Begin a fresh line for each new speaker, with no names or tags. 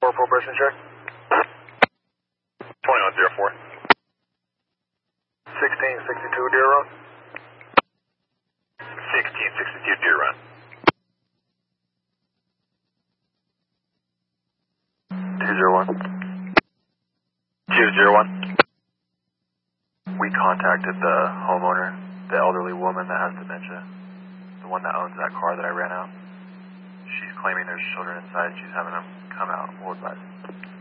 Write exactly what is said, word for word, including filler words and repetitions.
four, full person check.
twenty-one zero four.
sixteen sixty-two Deer Run.
sixteen sixty-two Deer Run.
two zero one.
two zero one.
We contacted the homeowner, the elderly woman that has dementia, the one that owns that car that I ran out. She's claiming there's children inside. She's having them come out. We'll advise.